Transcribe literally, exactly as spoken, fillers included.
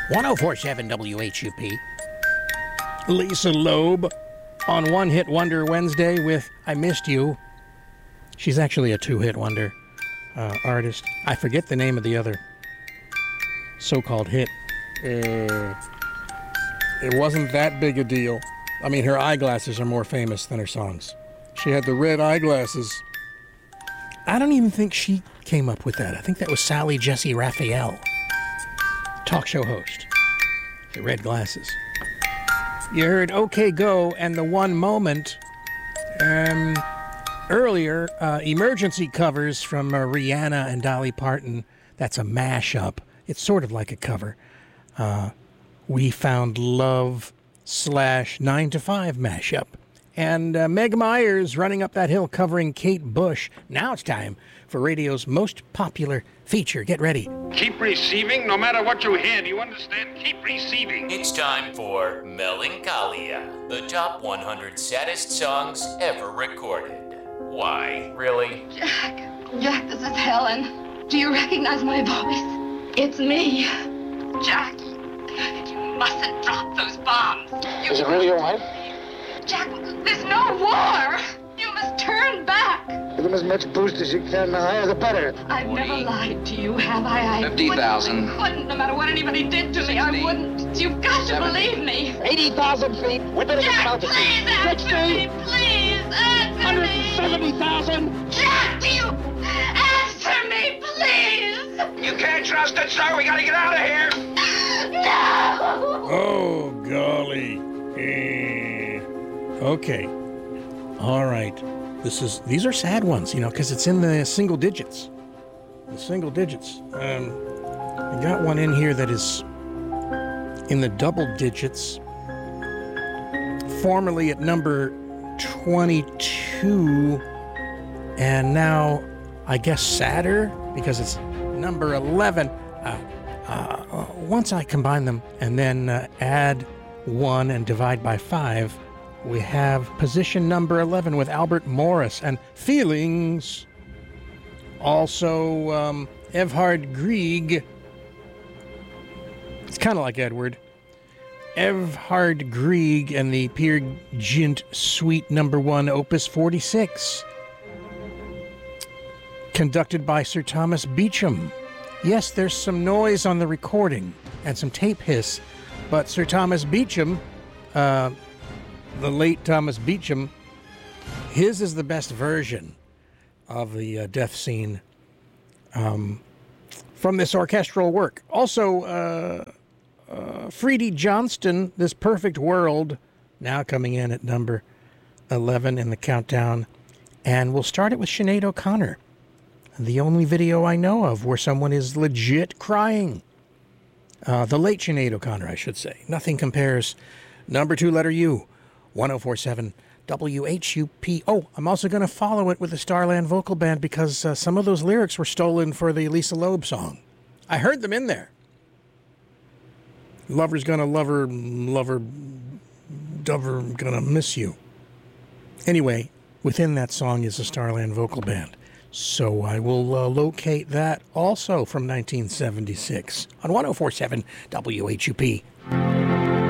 one oh four point seven W H U P. Lisa Loeb on One Hit Wonder Wednesday with I Missed You. She's actually a two-hit wonder uh, artist. I forget the name of the other so-called hit. Uh, it wasn't that big a deal. I mean, her eyeglasses are more famous than her songs. She had the red eyeglasses. I don't even think she came up with that. I think that was Sally Jessy Raphael, talk show host. The red glasses. You heard OK Go and The One Moment. Um, earlier, uh, emergency covers from uh, Rihanna and Dolly Parton. That's a mashup. It's sort of like a cover. Uh, we Found Love slash nine to five mashup. And uh, Meg Myers Running Up That Hill covering Kate Bush. Now it's time for radio's most popular feature. Get ready. Keep receiving no matter what you hear. Do you understand? Keep receiving. It's time for Melancholia, the top one hundred saddest songs ever recorded. Why? Really? Jack. Jack, this is Helen. Do you recognize my voice? It's me. Jackie. You mustn't drop those bombs. You... Is it really your wife? Jack, there's no war. You must turn back. Give them as much boost as you can. The higher, the better. I've never lied to you, have I? I fifty thousand. I wouldn't, no matter what anybody did to me, I wouldn't. You've got to believe me. eighty thousand feet. We're better than Jack, mountain. please answer me. Please answer me. one hundred seventy thousand. Jack, do you answer me, please? You can't trust it, sir. We gotta get out of here. No! Oh, golly. Eh. Okay. All right. This is these are sad ones, you know, because it's in the single digits. The single digits. Um, I got one in here that is in the double digits. Formerly at number twenty-two, and now I guess sadder because it's number eleven. Uh, uh, once I combine them and then uh, add one and divide by five, we have position number eleven with Albert Morris and Feelings. Also, um, Evhard Grieg. It's kind of like Edward. Evhard Grieg and the Peer Gynt Suite number one, Opus forty-six. Conducted by Sir Thomas Beecham. Yes, there's some noise on the recording and some tape hiss, but Sir Thomas Beecham, uh, the late Thomas Beecham, his is the best version of the uh, death scene um, from this orchestral work. Also, uh, uh, Freddie Johnston, This Perfect World, now coming in at number eleven in the countdown. And we'll start it with Sinead O'Connor, the only video I know of where someone is legit crying. Uh, the late Sinead O'Connor, I should say. Nothing compares. Number two, letter U, one oh four point seven W H U P. Oh, I'm also going to follow it with the Starland Vocal Band because uh, some of those lyrics were stolen for the Lisa Loeb song. I heard them in there. Lover's gonna love her, lover, dover, gonna miss you. Anyway, within that song is the Starland Vocal Band. So I will uh, locate that also from nineteen seventy-six on one oh four point seven W H U P.